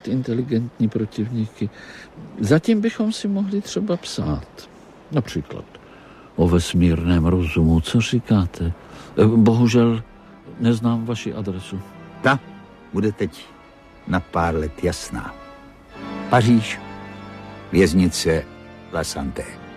fakt inteligentní protivníky. Zatím bychom si mohli třeba psát. Například o vesmírném rozumu. Co říkáte? Bohužel neznám vaši adresu. Ta bude teď na pár let jasná. Paříž, věznice La Santé.